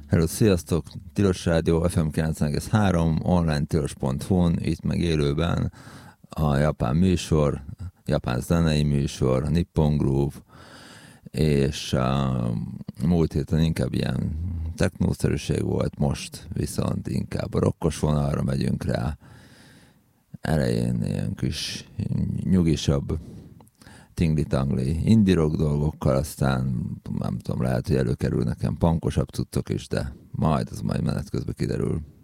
Hello, sziasztok! Tilos Rádió FM 9,3, online tilos.hu-n, itt meg élőben a japán műsor, japán zenei műsor, a Nippon Groove, és múlt héten inkább ilyen technószerűség volt, most viszont inkább a rokkos vonalra megyünk rá. Elején ilyen kis nyugisabb tingli-tangli indie rock dolgokkal, aztán nem tudom, lehet, hogy előkerül nekem punkosabb cuccok is, de majd menet közben kiderül.